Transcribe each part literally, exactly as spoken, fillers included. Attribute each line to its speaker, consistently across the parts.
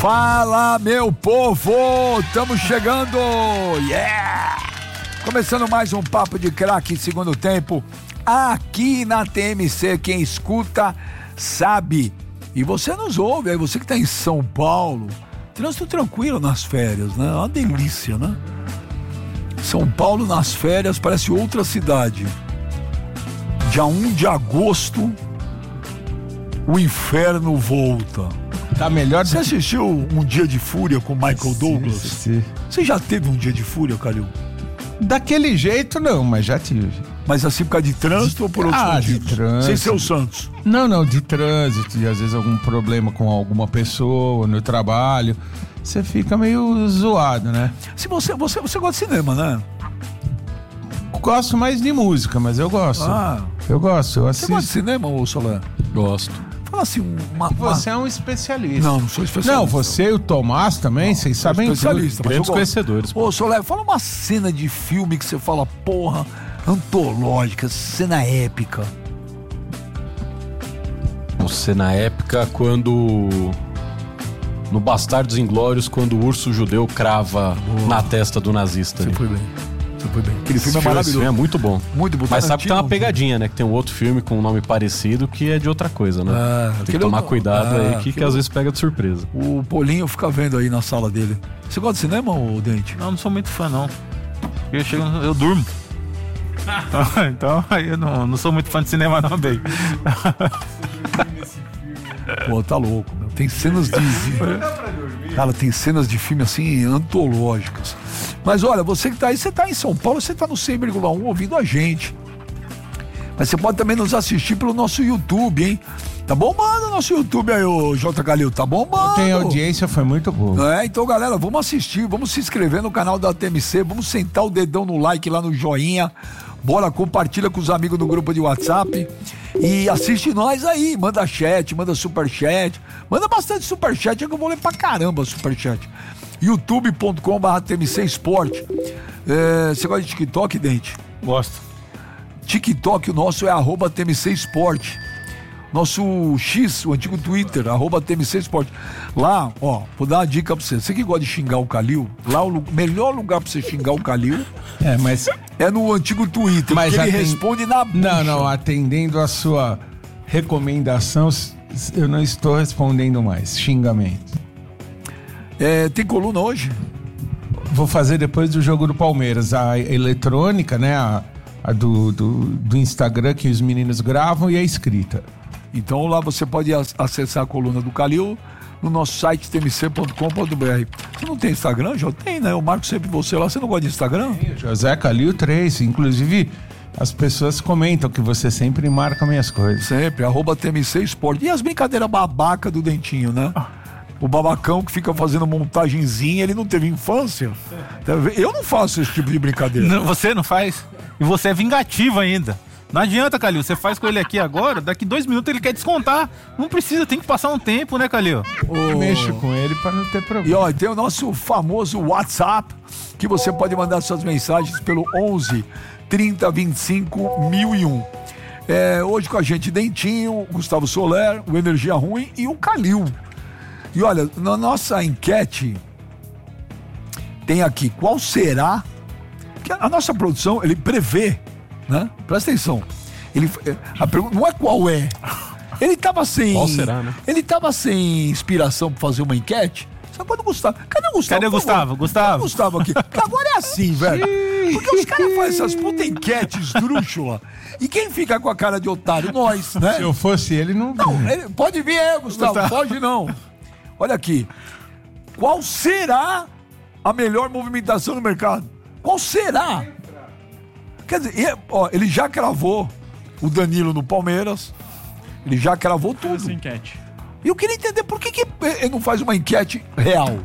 Speaker 1: Fala, meu povo! Estamos chegando! Yeah! Começando mais um Papo de Craque segundo tempo, aqui na T M C. Quem escuta sabe. E você nos ouve, aí você que está em São Paulo. Trânsito tranquilo nas férias, né? Uma delícia, né? São Paulo nas férias parece outra cidade. Dia um de agosto, o inferno volta.
Speaker 2: Tá melhor.
Speaker 1: Você assistiu Um Dia de Fúria com Michael Douglas?
Speaker 2: Sim, sim.
Speaker 1: Você já teve um dia de fúria, Calil?
Speaker 2: Daquele jeito não, mas já tive.
Speaker 1: Mas assim por causa de trânsito ou por outros
Speaker 2: ah,
Speaker 1: motivos?
Speaker 2: de trânsito.
Speaker 1: Sem ser o Santos.
Speaker 2: Não, não, de trânsito, e às vezes algum problema com alguma pessoa no trabalho. Você fica meio zoado, né?
Speaker 1: Se você, você, você gosta de cinema, né?
Speaker 2: Gosto mais de música, mas eu gosto.
Speaker 1: Ah.
Speaker 2: Eu gosto, eu assisto.
Speaker 1: Você gosta de cinema, ô Soler?
Speaker 3: Gosto.
Speaker 1: Fala assim, uma...
Speaker 2: Você
Speaker 1: uma...
Speaker 2: é um especialista.
Speaker 1: Não, não sou especialista.
Speaker 2: Não, você e o Tomás também, não, vocês sabem
Speaker 1: especialista,
Speaker 2: tudo.
Speaker 3: Grandes conhecedores.
Speaker 1: Ô Soler, fala uma cena de filme que você fala, porra, antológica, cena épica.
Speaker 3: Cena épica quando... No Bastardos Inglórios, quando o urso judeu crava Boa. na testa do nazista.
Speaker 1: Você
Speaker 3: ali.
Speaker 1: foi bem. Você foi bem. Aquele filme
Speaker 3: Esse
Speaker 1: é maravilhoso.
Speaker 3: Esse filme é muito bom.
Speaker 1: Muito bom.
Speaker 3: Mas sabe que tem uma pegadinha, né? Que tem um outro filme com um nome parecido que é de outra coisa, né? Ah, tem que tomar eu... cuidado ah, aí, que, que às vezes pega de surpresa.
Speaker 1: O Polinho fica vendo aí na sala dele. Você gosta de cinema, ô Dente?
Speaker 4: Não, não sou muito fã, não. Eu chego, eu durmo. Então, aí eu não, não sou muito fã de cinema, não, bem.
Speaker 1: Pô, tá louco, meu. Tem cenas de... Cara, tem cenas de filme assim, antológicas. Mas olha, você que tá aí, você tá em São Paulo, você tá no cem vírgula um ouvindo a gente. Mas você pode também nos assistir pelo nosso YouTube, hein? Tá bombando o nosso YouTube aí, ô J. Calil, tá bombando.
Speaker 2: Tem audiência, foi muito boa.
Speaker 1: É, então galera, vamos assistir, vamos se inscrever no canal da T M C, vamos sentar o dedão no like lá no joinha. Bora, compartilha com os amigos no grupo de WhatsApp e assiste nós aí, manda chat, manda superchat, manda bastante superchat, é que eu vou ler pra caramba superchat. youtube ponto com barra T M C Sport. É, você gosta de TikTok, Dente?
Speaker 4: Gosto.
Speaker 1: TikTok, o nosso é arroba T M C Sport. Nosso X, o antigo Twitter, arroba T M C Sport. Lá, ó, vou dar uma dica pra você. Você que gosta de xingar o Calil, lá o melhor lugar pra você xingar o Calil
Speaker 2: é, mas...
Speaker 1: é no antigo Twitter, mas porque ele atend... responde na bucha.
Speaker 2: Não, não, atendendo a sua recomendação, eu não estou respondendo mais xingamento.
Speaker 1: É, tem coluna hoje?
Speaker 2: Vou fazer depois do jogo do Palmeiras. A eletrônica, né, a, a do, do, do Instagram que os meninos gravam e a escrita.
Speaker 1: Então lá você pode acessar a coluna do Calil no nosso site T M C ponto com ponto B R. Você não tem Instagram? Já tem, né? Eu marco sempre você lá. Você não gosta de Instagram?
Speaker 2: Tem, José Calil três. Inclusive, as pessoas comentam que você sempre marca minhas coisas.
Speaker 1: Sempre, arroba T M C Sport. E as brincadeiras babaca do Dentinho, né? O babacão que fica fazendo montagenzinha, ele não teve infância. Eu não faço esse tipo de brincadeira.
Speaker 4: Não, você não faz? E você é vingativo ainda. Não adianta, Calil, você faz com ele aqui agora, daqui dois minutos ele quer descontar. Não precisa, tem que passar um tempo, né, Calil?
Speaker 2: Eu mexo com ele pra não ter problema.
Speaker 1: E ó, tem o nosso famoso WhatsApp, que você pode mandar suas mensagens pelo onze, trinta, vinte e cinco, mil e um. É, hoje com a gente Dentinho, Gustavo Soler, o Energia Ruim e o Calil. E olha, na nossa enquete tem aqui, qual será, que a nossa produção, ele prevê, né? Presta atenção. Ele, a pergunta não é qual é. Ele tava sem.
Speaker 3: Qual será, né?
Speaker 1: Ele tava sem inspiração pra fazer uma enquete. Sabe quando o Gustavo? Cadê o Gustavo?
Speaker 4: Cadê o Gustavo? Gustavo?
Speaker 1: Cadê o Gustavo aqui? Porque agora é assim, velho. Porque os caras fazem essas puta enquetes esdrúxula. E quem fica com a cara de otário? Nós, né?
Speaker 2: Se eu fosse ele, não.
Speaker 1: Não, ele, pode vir aí, Gustavo. Gustavo. Pode não. Olha aqui. Qual será a melhor movimentação no mercado? Qual será? Quer dizer, ó, ele já cravou o Danilo no Palmeiras. Ele já cravou tudo.
Speaker 4: Essa enquete.
Speaker 1: E eu queria entender por que, que ele não faz uma enquete real.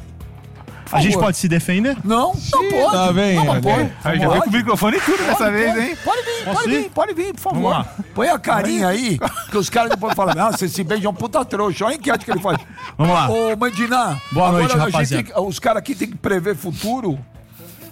Speaker 5: A gente pode se defender?
Speaker 1: Não, não pode.
Speaker 2: Tá bem,
Speaker 1: não, pode.
Speaker 4: Aí já veio com o microfone e tudo
Speaker 1: Pode,
Speaker 4: dessa vez,
Speaker 1: pode.
Speaker 4: hein?
Speaker 1: Pode vir,
Speaker 5: Posso
Speaker 1: pode
Speaker 5: ir?
Speaker 1: vir, pode vir, por favor.
Speaker 5: Vamos lá.
Speaker 1: Põe a carinha aí, que os caras depois falam, ah, você se beija um puta trouxa. Olha a enquete que ele faz.
Speaker 5: Vamos lá.
Speaker 1: Ô, Mandiná,
Speaker 5: Boa
Speaker 1: agora
Speaker 5: noite,
Speaker 1: a gente
Speaker 5: rapaziada.
Speaker 1: tem que- os caras aqui tem que prever futuro.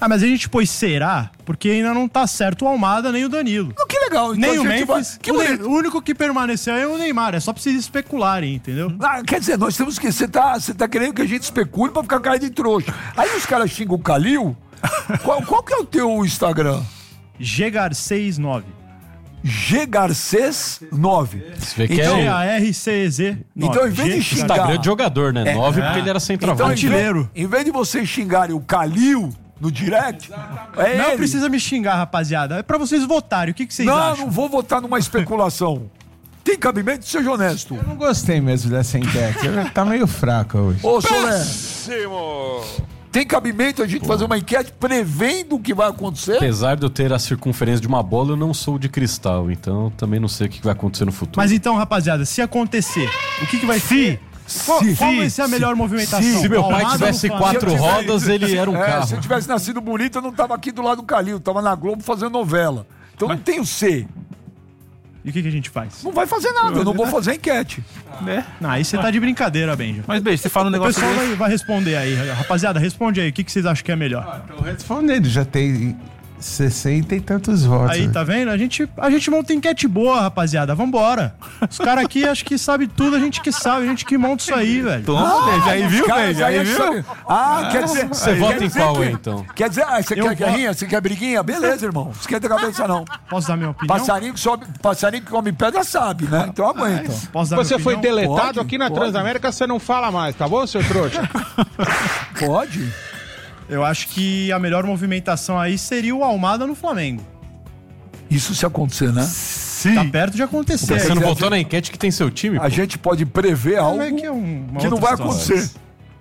Speaker 5: Ah, mas a gente pôs será, porque ainda não tá certo o Almada nem o Danilo.
Speaker 1: Não, que legal.
Speaker 5: Nem
Speaker 1: Então
Speaker 5: o
Speaker 1: a gente
Speaker 5: Memphis.
Speaker 1: vai- Que
Speaker 5: o,
Speaker 1: bonito.
Speaker 5: o único que permaneceu é o Neymar. É só pra vocês especularem, entendeu?
Speaker 1: Ah, quer dizer, nós temos que. Você tá, você tá querendo que a gente especule pra ficar cara de trouxa. Aí os caras xingam o Calil. Qual, qual que é o teu Instagram?
Speaker 5: G Garcês nove.
Speaker 1: G Garcês nove.
Speaker 3: Você vê que
Speaker 1: Então-
Speaker 5: G
Speaker 3: é
Speaker 5: A R C E Z nove.
Speaker 1: Então, em vez de
Speaker 5: G-
Speaker 1: xingar-
Speaker 3: Instagram de jogador, né? Nove porque ele era
Speaker 1: Então,
Speaker 3: centroavante.
Speaker 1: em vez,
Speaker 5: Artilheiro.
Speaker 1: em vez de vocês xingarem o Calil no direct, é
Speaker 5: Não
Speaker 1: ele.
Speaker 5: precisa me xingar, rapaziada. É pra vocês votarem. O que, que vocês
Speaker 1: Não,
Speaker 5: acham?
Speaker 1: não vou votar numa especulação. Tem cabimento? Seja honesto.
Speaker 2: Eu não gostei mesmo dessa enquete. Tá meio fraca hoje.
Speaker 1: Ô, Solé. Tem cabimento a gente fazer uma enquete prevendo o que vai acontecer?
Speaker 3: Apesar de eu ter a circunferência de uma bola, eu não sou de cristal, então também não sei o que vai acontecer no futuro.
Speaker 5: Mas então, rapaziada, se acontecer, o que, que vai ser? Qual,
Speaker 1: Se-
Speaker 5: qual
Speaker 1: se-
Speaker 5: vai ser a melhor movimentação?
Speaker 1: se
Speaker 3: Se meu pai
Speaker 5: Almada
Speaker 3: tivesse
Speaker 5: no Flamengo?
Speaker 3: quatro
Speaker 1: Se eu tivesse-
Speaker 3: rodas, ele era um
Speaker 1: É,
Speaker 3: carro.
Speaker 1: se eu tivesse nascido bonito, eu não tava aqui do lado do Calil, eu tava na Globo fazendo novela. Então não tem o C.
Speaker 5: E o que, que a gente faz?
Speaker 1: Não vai fazer nada, eu não vou fazer enquete.
Speaker 4: É.
Speaker 5: Não, aí você tá de brincadeira, Benja.
Speaker 4: Mas, beijo, você fala um
Speaker 5: O
Speaker 4: negócio
Speaker 5: pessoal
Speaker 4: desse.
Speaker 5: vai, vai responder aí. Rapaziada, responde aí. O que, que vocês acham que é melhor?
Speaker 2: Tô respondendo, já tem sessenta e tantos votos.
Speaker 5: Aí, tá vendo? A gente, a gente monta enquete boa, rapaziada. Vambora. Os caras aqui acho que sabem tudo, a gente que sabe, a gente que monta isso aí, velho.
Speaker 4: Toma, beijo. Aí viu,
Speaker 1: Cara,
Speaker 4: beijo? Aí
Speaker 1: é
Speaker 4: viu?
Speaker 1: sabe- Ah, quer dizer.
Speaker 3: Você
Speaker 1: quer
Speaker 3: vota em
Speaker 1: dizer
Speaker 3: qual,
Speaker 1: que-
Speaker 3: então?
Speaker 1: Quer dizer, ah, você
Speaker 5: Eu
Speaker 1: quer guerrinha? Você quer briguinha? Beleza, irmão. Não esquenta a cabeça, não.
Speaker 5: Posso dar minha opinião?
Speaker 1: Passarinho que, sobe, passarinho que come pedra sabe, né? Então aguenta.
Speaker 5: Posso dar minha
Speaker 6: Você foi
Speaker 5: opinião?
Speaker 6: deletado
Speaker 1: Pode,
Speaker 6: aqui na
Speaker 1: pode.
Speaker 6: Transamérica, você não fala mais, tá bom, seu trouxa?
Speaker 1: Pode.
Speaker 5: Eu acho que a melhor movimentação aí seria o Almada no Flamengo.
Speaker 1: Isso se acontecer, né?
Speaker 5: Sim. Tá perto de acontecer.
Speaker 3: Você não
Speaker 1: a
Speaker 3: votou
Speaker 1: gente-
Speaker 3: na enquete que tem seu time?
Speaker 1: A
Speaker 3: pô?
Speaker 1: gente pode prever algo
Speaker 5: é que é um- uma
Speaker 1: que não
Speaker 5: outra
Speaker 1: vai
Speaker 5: situação.
Speaker 1: acontecer.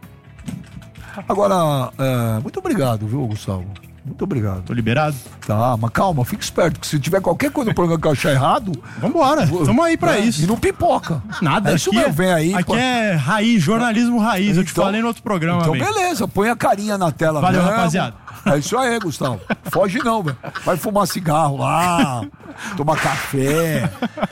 Speaker 1: Agora, é, muito obrigado, viu, Gustavo? Muito obrigado.
Speaker 5: Tô liberado?
Speaker 1: Tá, mas calma, fica esperto, que se tiver qualquer coisa no programa que eu achar errado,
Speaker 5: Vambora. Tamo aí pra
Speaker 1: é,
Speaker 5: isso.
Speaker 1: e não pipoca.
Speaker 5: Nada.
Speaker 1: É isso
Speaker 5: aqui
Speaker 1: mesmo,
Speaker 5: é,
Speaker 1: vem aí.
Speaker 5: Aqui
Speaker 1: pô.
Speaker 5: é raiz, jornalismo raiz. Eu te
Speaker 1: Então-
Speaker 5: falei no outro programa,
Speaker 1: Então,
Speaker 5: amigo.
Speaker 1: beleza, põe a carinha na tela.
Speaker 5: Valeu,
Speaker 1: mesmo.
Speaker 5: rapaziada.
Speaker 1: É isso aí, Gustavo. Foge não, velho. Vai fumar cigarro lá, tomar café.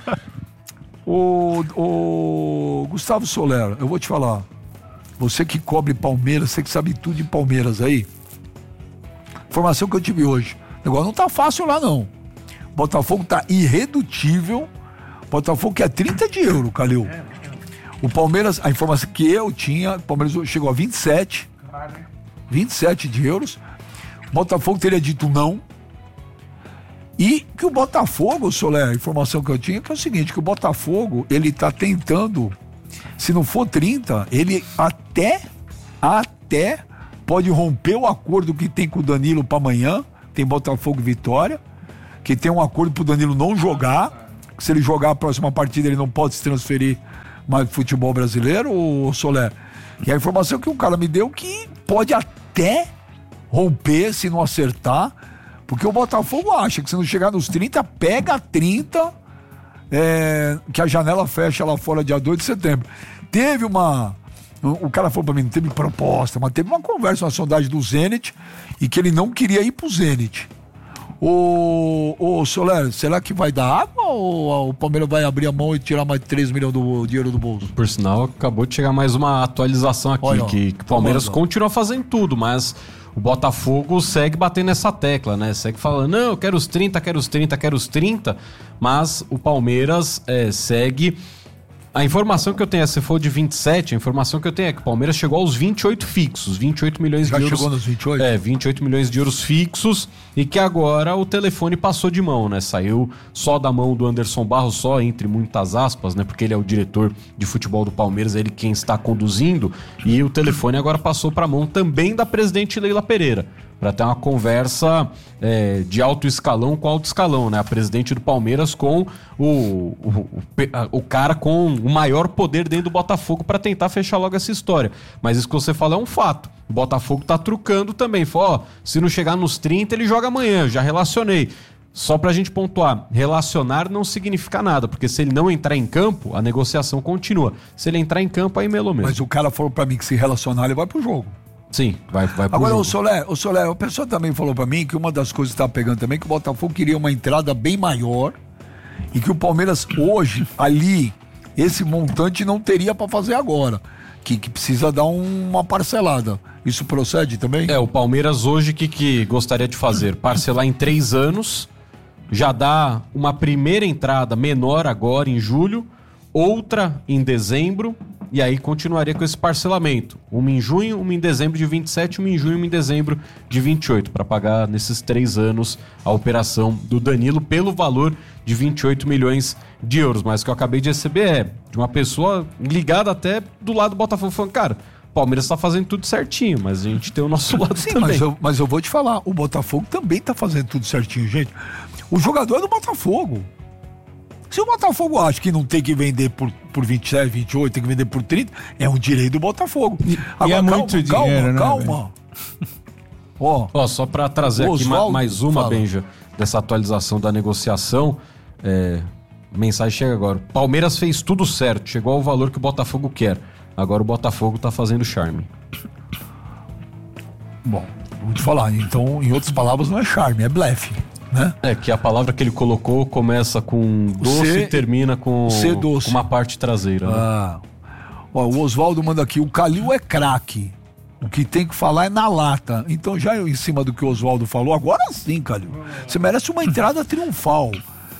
Speaker 1: Ô, ô, Gustavo Soler, eu vou te falar. Você que cobre Palmeiras, você que sabe tudo de Palmeiras aí. Informação que eu tive hoje. O negócio não tá fácil lá, não. Botafogo tá irredutível. Botafogo quer trinta de euro, Calil. O Palmeiras, a informação que eu tinha, o Palmeiras chegou a vinte e sete. vinte e sete de euros. Botafogo teria dito não. E que o Botafogo, Soler, a informação que eu tinha, que é o seguinte, que o Botafogo, ele tá tentando, se não for trinta, ele até, até pode romper o acordo que tem com o Danilo para amanhã, tem Botafogo e Vitória, que tem um acordo pro Danilo não jogar, que se ele jogar a próxima partida ele não pode se transferir mais pro futebol brasileiro, ô Soler. E a informação que o cara me deu que pode até romper se não acertar, porque o Botafogo acha que se não chegar nos trinta, pega trinta, é, que a janela fecha lá fora dia dois de setembro. Teve uma... O cara falou pra mim, não teve proposta, mas teve uma conversa, uma sondagem do Zenit, e que ele não queria ir pro Zenit. Ô, ô Soler, será que vai dar água ou o Palmeiras vai abrir a mão e tirar mais três milhões do dinheiro do bolso?
Speaker 3: Por sinal, acabou de chegar mais uma atualização aqui,
Speaker 1: Olha, ó,
Speaker 3: que, que o Palmeiras
Speaker 1: tá bom,
Speaker 3: continua fazendo tudo, mas o Botafogo segue batendo nessa tecla, né? Segue falando, não, eu quero os trinta, quero os trinta, quero os trinta, mas o Palmeiras é, segue... A informação que eu tenho, se for de vinte e sete, a informação que eu tenho é que o Palmeiras chegou aos vinte e oito fixos, vinte e oito milhões
Speaker 1: Já
Speaker 3: de euros.
Speaker 1: chegou nos vinte e oito?
Speaker 3: É, vinte e oito milhões de euros fixos, e que agora o telefone passou de mão, né? Saiu só da mão do Anderson Barros, só entre muitas aspas, né? Porque ele é o diretor de futebol do Palmeiras, é ele quem está conduzindo, e o telefone agora passou para a mão também da presidente Leila Pereira, para ter uma conversa é, de alto escalão com alto escalão, né? A presidente do Palmeiras com o, o, o, o cara com o maior poder dentro do Botafogo para tentar fechar logo essa história. Mas isso que você fala é um fato. O Botafogo tá trucando também. Falou, ó, se não chegar nos trinta, ele joga amanhã. Eu já relacionei. Só pra gente pontuar, relacionar não significa nada, porque se ele não entrar em campo, a negociação continua. Se ele entrar em campo, aí melou mesmo.
Speaker 1: Mas o cara falou pra mim que se relacionar, ele vai pro jogo.
Speaker 3: Sim, vai, vai pro
Speaker 1: Agora,
Speaker 3: jogo.
Speaker 1: o Soler, o Soler, a pessoa também falou pra mim que uma das coisas que tá pegando também é que o Botafogo queria uma entrada bem maior e que o Palmeiras hoje, ali, esse montante não teria pra fazer agora. Que, que precisa dar um- uma parcelada. Isso procede também?
Speaker 3: É, o Palmeiras hoje, o que, que gostaria de fazer? Parcelar em três anos, já dá uma primeira entrada menor agora em julho, outra em dezembro, e aí continuaria com esse parcelamento. Uma em junho, uma em dezembro de vinte e sete, uma em junho, uma em dezembro de vinte e oito, para pagar nesses três anos a operação do Danilo pelo valor de vinte e oito milhões de euros. Mas o que eu acabei de receber é de uma pessoa ligada até do lado do Botafogo, falando, cara, o Palmeiras tá fazendo tudo certinho, mas a gente tem o nosso lado
Speaker 1: Sim,
Speaker 3: também.
Speaker 1: Mas eu, mas eu vou te falar, o Botafogo também tá fazendo tudo certinho, gente. O jogador é do Botafogo. Se o Botafogo acha que não tem que vender por, por vinte e sete, vinte e oito, tem que vender por trinta, é um direito do Botafogo.
Speaker 2: E,
Speaker 1: Agora,
Speaker 2: e é
Speaker 1: calma,
Speaker 2: muito
Speaker 1: calma,
Speaker 2: dinheiro, né?
Speaker 1: calma. Ó,
Speaker 3: Ó, só para trazer aqui ma-
Speaker 1: Osvaldo,
Speaker 3: mais uma,
Speaker 1: fala.
Speaker 3: Benja, dessa atualização da negociação. É, mensagem chega agora. Palmeiras fez tudo certo, chegou ao valor que o Botafogo quer. Agora o Botafogo tá fazendo charme.
Speaker 1: bom, vou te falar. Então, em outras palavras, não é charme, é blefe, né?
Speaker 3: É que a palavra que ele colocou começa com doce
Speaker 1: C-
Speaker 3: e termina com,
Speaker 1: C doce.
Speaker 3: com uma parte traseira. Né?
Speaker 1: Ah. Ó, o Oswaldo manda aqui, o Calil é craque. O que tem que falar é na lata. Então, já em cima do que o Oswaldo falou, agora sim, Calil. Você merece uma entrada triunfal.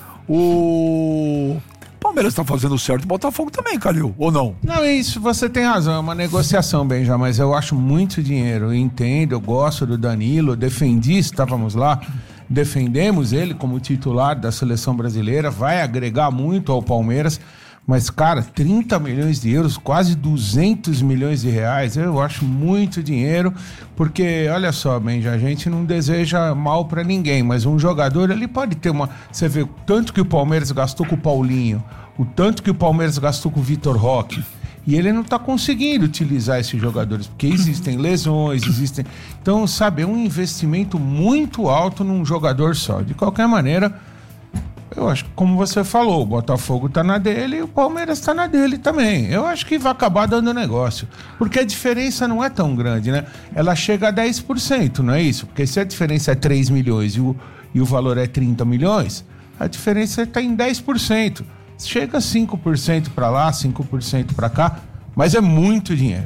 Speaker 1: O Palmeiras tá fazendo certo, o Botafogo também, Calil, ou não?
Speaker 2: Não, é isso, você tem razão, é uma negociação, Benja, mas eu acho muito dinheiro, eu entendo, eu gosto do Danilo, defendi, estávamos lá, defendemos ele como titular da seleção brasileira, vai agregar muito ao Palmeiras, mas, cara, trinta milhões de euros, quase duzentos milhões de reais, eu acho muito dinheiro, porque, olha só, Benja, a gente não deseja mal pra ninguém, mas um jogador, ele pode ter uma... Você vê o tanto que o Palmeiras gastou com o Paulinho, o tanto que o Palmeiras gastou com o Vitor Roque, e ele não tá conseguindo utilizar esses jogadores, porque existem lesões, existem... Então, sabe, é um investimento muito alto num jogador só. De qualquer maneira... Eu acho que, como você falou, o Botafogo tá na dele e o Palmeiras tá na dele também. Eu acho que vai acabar dando negócio. Porque a diferença não é tão grande, né? Ela chega a dez por cento, não é isso? Porque se a diferença é três milhões e o, e o valor é trinta milhões, a diferença está em dez por cento. Chega a cinco por cento para lá, cinco por cento para cá, mas é muito dinheiro.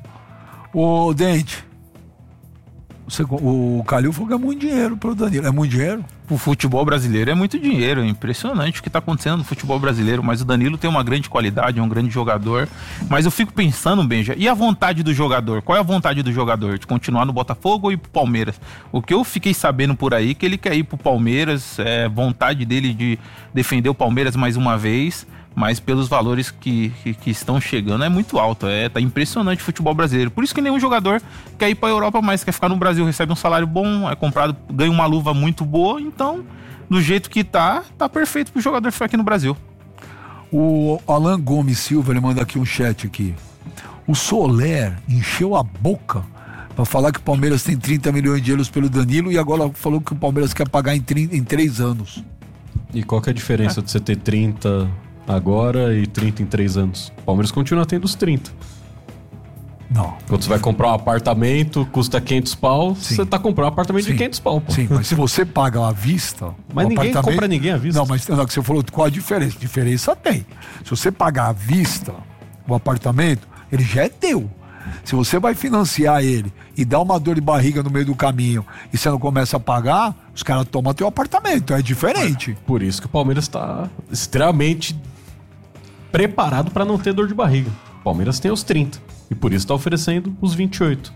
Speaker 1: Ô, Dente, você, o Calil falou que é muito dinheiro pro Danilo. É muito dinheiro?
Speaker 4: O futebol brasileiro é muito dinheiro, é impressionante o que está acontecendo no futebol brasileiro, mas o Danilo tem uma grande qualidade, é um grande jogador, mas eu fico pensando, Benja, e a vontade do jogador? Qual é a vontade do jogador? De continuar no Botafogo ou ir pro Palmeiras? O que eu fiquei sabendo por aí, que ele quer ir pro Palmeiras, é vontade dele de defender o Palmeiras mais uma vez, mas pelos valores que, que, que estão chegando é muito alto, é, tá impressionante o futebol brasileiro. Por isso que nenhum jogador quer ir para a Europa, mas quer ficar no Brasil, recebe um salário bom, é comprado, ganha uma luva muito boa, então, do jeito que tá, tá perfeito pro jogador ficar aqui no Brasil.
Speaker 1: O Alan Gomes Silva, ele manda aqui um chat aqui. O Soler encheu a boca para falar que o Palmeiras tem trinta milhões de euros pelo Danilo e agora falou que o Palmeiras quer pagar em, trinta, em três anos.
Speaker 3: E qual que é a diferença é. de você ter trinta agora e trinta em três anos? O Palmeiras continua tendo os trinta.
Speaker 1: Não.
Speaker 3: Quando você vai comprar um apartamento, custa quinhentos pau, Sim. você tá comprando um apartamento Sim. de quinhentos pau. Pô.
Speaker 1: Sim, mas se você paga à vista...
Speaker 3: Mas ninguém apartamento... compra ninguém à vista.
Speaker 1: Não, mas não, que você falou, qual a diferença? Diferença tem. Se você pagar à vista o apartamento, ele já é teu. Se você vai financiar ele e dá uma dor de barriga no meio do caminho e você não começa a pagar, os caras tomam teu apartamento, é diferente.
Speaker 3: Por isso que o Palmeiras está extremamente preparado para não ter dor de barriga. O Palmeiras tem os trinta e por isso está oferecendo os vinte e oito.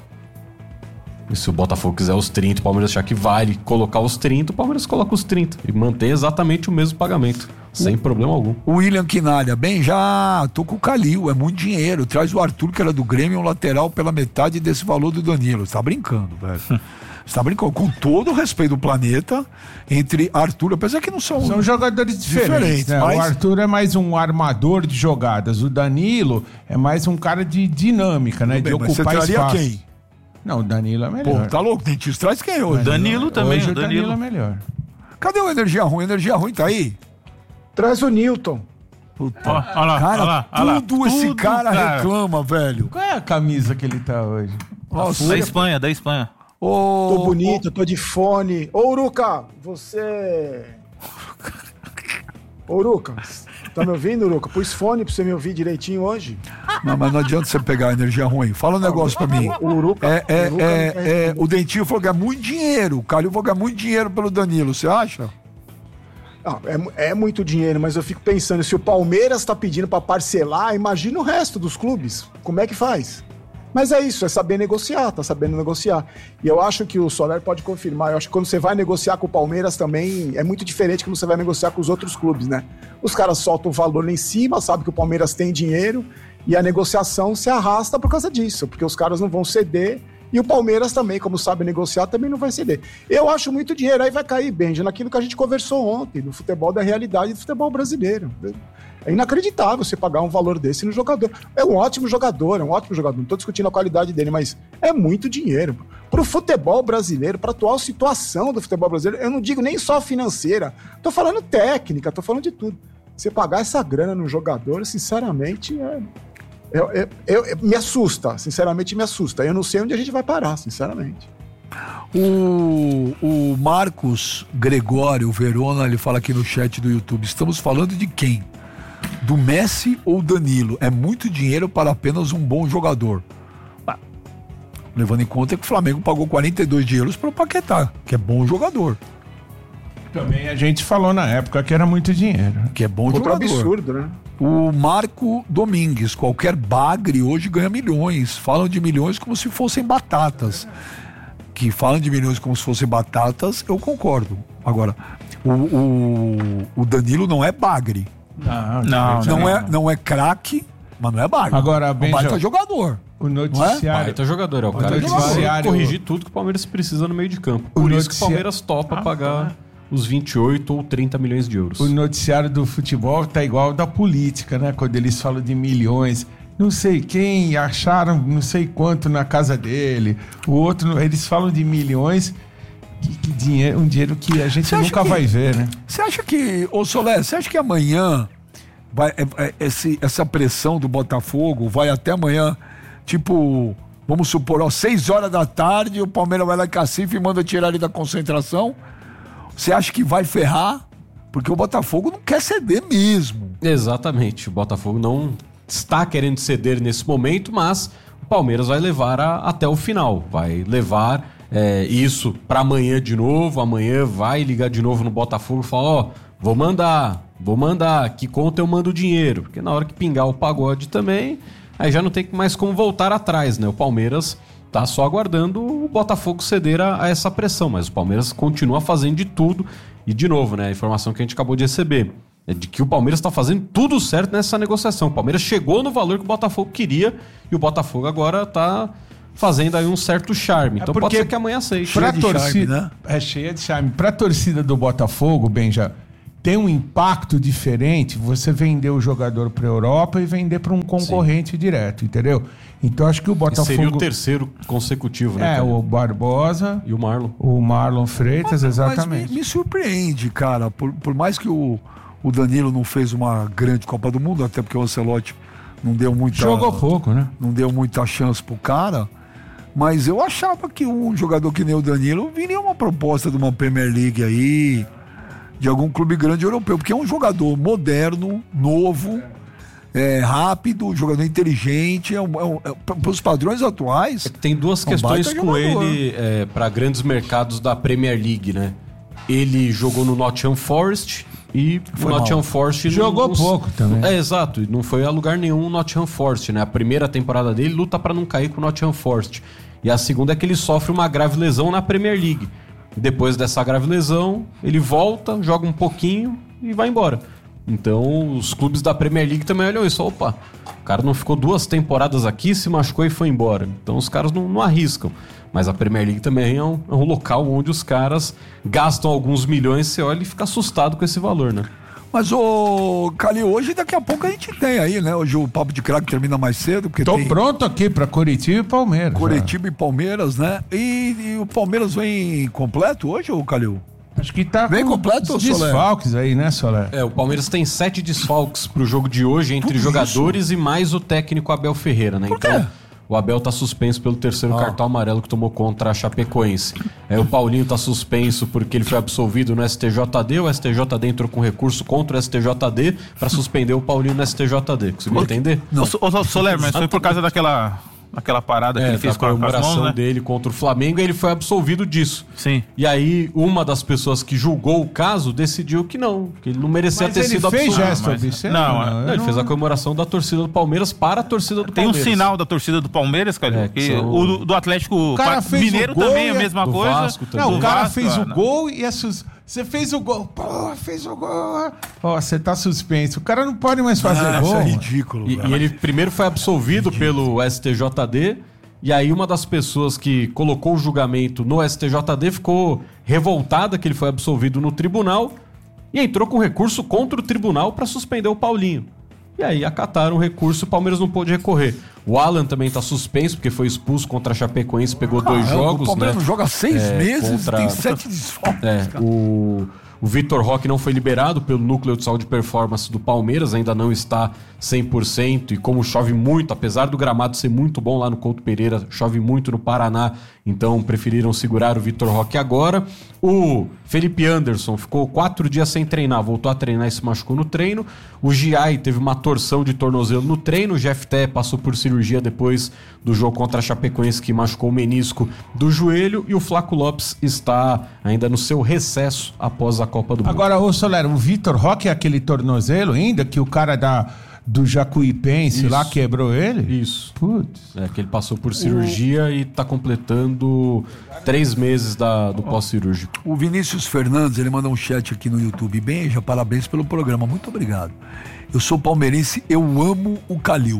Speaker 3: E se o Botafogo quiser os trinta, o Palmeiras achar que vale colocar os trinta, o Palmeiras coloca os trinta e mantém exatamente o mesmo pagamento, sem o, problema algum.
Speaker 1: O William Quinalha, bem, já tô com o Calil, é muito dinheiro. Traz o Arthur, que era do Grêmio, um lateral pela metade desse valor do Danilo. Você tá brincando, velho. Você tá brincando, com todo o respeito do planeta, entre Arthur, apesar que não são...
Speaker 2: São jogadores diferentes, diferentes né? Mas... O Arthur é mais um armador de jogadas, o Danilo é mais um cara de dinâmica, né? Bem, de ocupar
Speaker 1: você
Speaker 2: espaço.
Speaker 1: Quem?
Speaker 2: Não, o Danilo é melhor.
Speaker 1: Pô, tá louco? Dentista traz quem hoje?
Speaker 4: Danilo, Danilo também.
Speaker 2: Hoje o
Speaker 4: Danilo.
Speaker 2: Danilo é melhor.
Speaker 1: Cadê o Energia Ruim? Energia Ruim tá aí?
Speaker 7: Traz o Newton.
Speaker 1: Puta.
Speaker 4: Ó, ó lá,
Speaker 1: cara,
Speaker 4: ó lá, ó
Speaker 1: tudo
Speaker 4: lá.
Speaker 1: esse
Speaker 4: Tudo,
Speaker 1: cara,
Speaker 4: cara
Speaker 1: reclama, velho.
Speaker 2: Qual é a camisa que ele tá hoje?
Speaker 1: Nossa,
Speaker 4: da Espanha, da Espanha.
Speaker 1: Ô,
Speaker 7: tô bonito, ô, tô de fone. Ô, Uruca, você... Ô, Uruca, tá me ouvindo, Uruca? Pus fone pra você me ouvir direitinho hoje?
Speaker 1: Não, mas não adianta você pegar energia ruim. Fala um negócio pra mim.
Speaker 7: O Uruca,
Speaker 1: É, é,
Speaker 7: o Uruca
Speaker 1: é,
Speaker 7: não quer
Speaker 1: é,
Speaker 7: responder.
Speaker 1: o Dentinho falou que é muito dinheiro. O Calil falou que é muito dinheiro pelo Danilo. Você acha?
Speaker 7: Não, é, mu- é muito dinheiro, mas eu fico pensando, se o Palmeiras tá pedindo pra parcelar, imagina o resto dos clubes. Como é que faz? Mas é isso, é saber negociar, tá sabendo negociar. E eu acho que o Soler pode confirmar. Eu acho que quando você vai negociar com o Palmeiras também é muito diferente quando você vai negociar com os outros clubes, né? Os caras soltam o valor lá em cima, sabe que o Palmeiras tem dinheiro e a negociação se arrasta por causa disso, porque os caras não vão ceder e o Palmeiras também, como sabe negociar, também não vai ceder. Eu acho muito dinheiro, aí vai cair, Benja, naquilo que a gente conversou ontem, no futebol da realidade do futebol brasileiro. É inacreditável você pagar um valor desse no jogador. É um ótimo jogador, é um ótimo jogador. Não estou discutindo a qualidade dele, mas é muito dinheiro. Para o futebol brasileiro, para a atual situação do futebol brasileiro, eu não digo nem só financeira, estou falando técnica, estou falando de tudo. Você pagar essa grana no jogador, sinceramente, é, é, é, é, me assusta. Sinceramente, me assusta. Eu não sei onde a gente vai parar, sinceramente.
Speaker 1: O, o Marcos Gregório Verona, ele fala aqui no chat do YouTube, estamos falando de quem? Do Messi ou Danilo? É muito dinheiro para apenas um bom jogador. Ah, levando em conta que o Flamengo pagou quarenta e dois de euros para o Paquetá, que é bom jogador.
Speaker 2: Também a gente falou na época que era muito dinheiro.
Speaker 1: Que é bom
Speaker 7: Outro
Speaker 1: jogador.
Speaker 7: absurdo, né?
Speaker 1: O Marco Domingues, qualquer bagre hoje ganha milhões. Falam de milhões como se fossem batatas. Que falam de milhões como se fossem batatas, eu concordo. Agora, o, o, o Danilo não é bagre.
Speaker 2: Não,
Speaker 4: Não,
Speaker 1: Não é, não é craque, mas não é bagre.
Speaker 2: Agora,
Speaker 1: é um
Speaker 2: Benja,
Speaker 1: baita jogador.
Speaker 2: o noticiário...
Speaker 3: Baita jogador, é o cara que vai
Speaker 2: noticiário-
Speaker 3: corrigir tudo que o Palmeiras precisa no meio de campo.
Speaker 2: O
Speaker 3: Por isso que o
Speaker 2: noticia-
Speaker 3: Palmeiras topa pagar os vinte e oito ou trinta milhões de euros.
Speaker 2: O noticiário do futebol tá igual ao da política, né? Quando eles falam de milhões, não sei quem, acharam não sei quanto na casa dele, o outro, eles falam de milhões, que, que dinheiro, um dinheiro que a gente
Speaker 1: Você acha
Speaker 2: nunca
Speaker 1: que-
Speaker 2: vai ver, né?
Speaker 1: Você acha que, ô Solé, você acha que amanhã vai, é, é, esse, essa pressão do Botafogo vai até amanhã, tipo, vamos supor, às seis horas da tarde, o Palmeiras vai lá em Cacife e manda tirar ele da concentração? Você acha que vai ferrar? Porque o Botafogo não quer ceder mesmo.
Speaker 3: Exatamente. O Botafogo não está querendo ceder nesse momento, mas o Palmeiras vai levar a- até o final. Vai levar é, isso para amanhã de novo. Amanhã vai ligar de novo no Botafogo e falar: ó, vou mandar, vou mandar, que conta eu mando o dinheiro. Porque na hora que pingar o pagode também, aí já não tem mais como voltar atrás, né? O Palmeiras tá só aguardando o Botafogo ceder a, a essa pressão, mas o Palmeiras continua fazendo de tudo. E de novo, né, a informação que a gente acabou de receber é de que o Palmeiras está fazendo tudo certo nessa negociação. O Palmeiras chegou no valor que o Botafogo queria e o Botafogo agora tá fazendo aí um certo charme. Então pode
Speaker 2: porque
Speaker 3: ser que amanhã aceite.
Speaker 2: Pra
Speaker 1: de
Speaker 2: torcida,
Speaker 1: charme, né?
Speaker 2: É cheia de charme. Pra torcida do Botafogo, Benja, tem um impacto diferente você vender o jogador pra Europa e vender pra um concorrente direto, entendeu? Então acho que o
Speaker 3: E
Speaker 2: Botafogo...
Speaker 3: seria o terceiro consecutivo, né?
Speaker 2: É,
Speaker 3: cara?
Speaker 2: o Barbosa,
Speaker 3: E o Marlon.
Speaker 2: o Marlon Freitas, exatamente.
Speaker 1: Mas me, me surpreende, cara. Por, por mais que o, o Danilo não fez uma grande Copa do Mundo, até porque o Ancelotti não deu muita...
Speaker 2: Jogou pouco, né?
Speaker 1: não deu muita chance pro cara, mas eu achava que um jogador que nem o Danilo viria uma proposta de uma Premier League aí, de algum clube grande europeu, porque é um jogador moderno, novo, é, rápido, jogador inteligente, é um, é um, é, para os padrões atuais.
Speaker 3: Tem duas
Speaker 1: É um
Speaker 3: questões
Speaker 1: baita
Speaker 3: com
Speaker 1: jogador.
Speaker 3: ele é, para grandes mercados da Premier League, né? Ele jogou no Nottingham Forest e
Speaker 1: Foi
Speaker 3: o Nottingham
Speaker 1: mal.
Speaker 3: Forest...
Speaker 2: Jogou
Speaker 3: não-
Speaker 2: pouco também.
Speaker 3: É, exato. E não foi a lugar nenhum o Nottingham Forest, né? A primeira temporada dele luta para não cair com o Nottingham Forest. E a segunda é que ele sofre uma grave lesão na Premier League. Depois dessa grave lesão, ele volta, joga um pouquinho e vai embora. Então, os clubes da Premier League também olham isso. Opa, o cara não ficou duas temporadas aqui, se machucou e foi embora. Então, os caras não, não arriscam. Mas a Premier League também é um, é um local onde os caras gastam alguns milhões, você olha e fica assustado com esse valor, né?
Speaker 1: Mas, ô, Calil, hoje daqui a pouco a gente tem aí, né? Hoje o Papo de Craque termina mais cedo, porque
Speaker 2: Tô
Speaker 1: tem
Speaker 2: pronto aqui pra Coritiba e Palmeiras.
Speaker 1: Coritiba e Palmeiras, né? E, e o Palmeiras vem completo hoje, ô Calil?
Speaker 2: já. Acho que tá
Speaker 1: Bem
Speaker 2: com
Speaker 1: completo,
Speaker 2: os
Speaker 1: Soler?
Speaker 2: desfalques aí, né, Soler?
Speaker 3: É, o Palmeiras tem sete desfalques pro jogo de hoje entre
Speaker 1: Tudo
Speaker 3: jogadores e mais o técnico Abel Ferreira, né?
Speaker 1: Por quê?
Speaker 3: Então, O Abel tá suspenso pelo terceiro
Speaker 1: Ah.
Speaker 3: cartão amarelo que tomou contra a Chapecoense. É, o Paulinho tá suspenso porque ele foi absolvido no S T J D. O S T J D entrou com recurso contra o S T J D pra suspender o Paulinho no S T J D. Conseguiu entender?
Speaker 4: Ô, So- ô, Soler, mas foi por causa daquela, daquela parada que
Speaker 3: É,
Speaker 4: ele fez
Speaker 3: da
Speaker 4: com a- com as
Speaker 3: comemoração
Speaker 4: mãos, né?
Speaker 3: dele contra o Flamengo, e ele foi absolvido disso.
Speaker 4: Sim.
Speaker 3: E aí, uma das pessoas que julgou o caso decidiu que não, que ele não merecia
Speaker 2: Mas
Speaker 3: ter
Speaker 2: ele
Speaker 3: sido
Speaker 2: fez
Speaker 3: absolvido.
Speaker 2: gesto
Speaker 4: mas-
Speaker 2: obsceno?
Speaker 4: não,
Speaker 2: eu
Speaker 3: Não, ele fez a comemoração da torcida do Palmeiras para a torcida do
Speaker 4: Tem um
Speaker 3: Palmeiras.
Speaker 4: sinal da torcida do Palmeiras, cara.
Speaker 3: É,
Speaker 4: que
Speaker 3: que são-
Speaker 4: o do, do Atlético
Speaker 2: cara
Speaker 4: Pa-
Speaker 2: fez
Speaker 4: Mineiro
Speaker 2: o gol
Speaker 4: também é
Speaker 2: e
Speaker 4: a
Speaker 2: a-
Speaker 4: mesma
Speaker 3: do
Speaker 4: coisa.
Speaker 3: Vasco também.
Speaker 2: Não,
Speaker 4: Do
Speaker 2: o cara
Speaker 4: Vasco,
Speaker 2: fez
Speaker 4: ah,
Speaker 2: o
Speaker 4: não.
Speaker 2: gol e a sus... Você fez o gol. Pô, fez o gol. Ó, você tá suspenso. O cara não pode mais fazer
Speaker 1: Ah,
Speaker 2: gol.
Speaker 1: isso é
Speaker 2: mano.
Speaker 1: ridículo.
Speaker 3: E,
Speaker 1: velho.
Speaker 3: e ele primeiro foi absolvido pelo S T J D, e aí uma das pessoas que colocou o julgamento no S T J D ficou revoltada que ele foi absolvido no tribunal e entrou com recurso contra o tribunal para suspender o Paulinho. E aí acataram o recurso, o Palmeiras não pôde recorrer. O Alan também tá suspenso porque foi expulso contra a Chapecoense, pegou dois
Speaker 1: Caramba,
Speaker 3: jogos,
Speaker 1: O Palmeiras
Speaker 3: né?
Speaker 1: não joga há seis
Speaker 3: É,
Speaker 1: meses,
Speaker 3: contra-
Speaker 1: tem sete desfalques.
Speaker 3: É,
Speaker 1: cara.
Speaker 3: o, o Vitor Roque não foi liberado pelo Núcleo de Saúde e Performance do Palmeiras, ainda não está cem por cento, e como chove muito, apesar do gramado ser muito bom lá no Couto Pereira, chove muito no Paraná, então preferiram segurar o Vitor Roque agora. O Felipe Anderson ficou quatro dias sem treinar, voltou a treinar e se machucou no treino. O Giai teve uma torção de tornozelo no treino, o Jefté passou por cirurgia depois do jogo contra a Chapecoense, que machucou o menisco do joelho, e o Flaco Lopes está ainda no seu recesso após a Copa do Mundo.
Speaker 2: Agora, ô Solero, o Vitor Roque é aquele tornozelo ainda que o cara da, do Jacuipense
Speaker 3: Isso.
Speaker 2: lá quebrou ele?
Speaker 3: Isso.
Speaker 2: Putz.
Speaker 3: É que ele passou por cirurgia e tá completando três meses da, do pós-cirúrgico.
Speaker 1: O Vinícius Fernandes, ele mandou um chat aqui no YouTube. Benja, parabéns pelo programa, muito obrigado. Eu sou palmeirense, eu amo o Calil.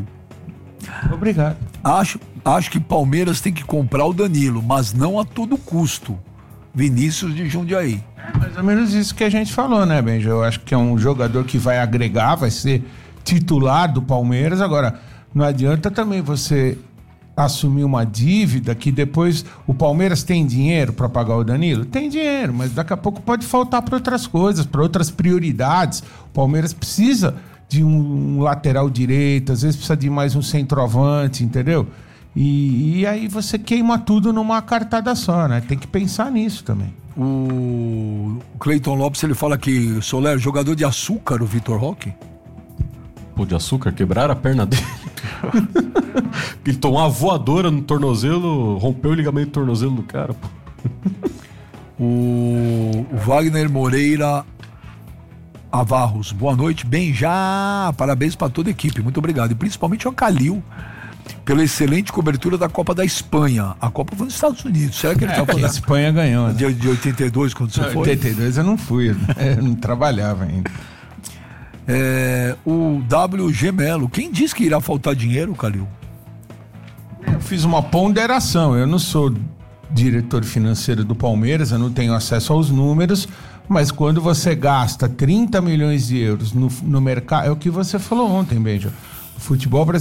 Speaker 2: Obrigado.
Speaker 1: Acho, acho que Palmeiras tem que comprar o Danilo, mas não a todo custo. Vinícius de Jundiaí.
Speaker 2: Mais ou menos isso que a gente falou, né, Benja? Eu acho que é um jogador que vai agregar, vai ser titular do Palmeiras. Agora, não adianta também você assumir uma dívida que depois o Palmeiras tem dinheiro para pagar o Danilo? Tem dinheiro, mas daqui a pouco pode faltar para outras coisas, para outras prioridades. O Palmeiras precisa de um lateral direito, às vezes precisa de mais um centroavante, entendeu? E, e aí você queima tudo numa cartada só, né? Tem que pensar nisso também.
Speaker 1: O Cleiton Lopes, ele fala que Soler, jogador de açúcar, o Vitor Roque.
Speaker 3: Pô, de açúcar, quebraram a perna dele. Ele tomou uma voadora no tornozelo, rompeu o ligamento do tornozelo do cara, pô.
Speaker 1: O, o Wagner Moreira Avarros, boa noite, bem já, parabéns para toda a equipe, muito obrigado, e principalmente ao Calil pela excelente cobertura da Copa da Espanha. A Copa foi nos Estados Unidos, será que ele
Speaker 2: É,
Speaker 1: tá
Speaker 2: que a
Speaker 1: falando
Speaker 2: Espanha ganhou, né?
Speaker 1: de, de oitenta e dois quando você
Speaker 2: Não,
Speaker 1: foi?
Speaker 2: oitenta e dois eu não fui, né? Eu não trabalhava ainda.
Speaker 1: É, o W G Melo, quem disse que irá faltar dinheiro, Calil?
Speaker 2: Eu fiz uma ponderação, eu não sou diretor financeiro do Palmeiras, eu não tenho acesso aos números, mas quando você gasta trinta milhões de euros no, no mercado, é o que você falou ontem, Benja. O futebol brasileiro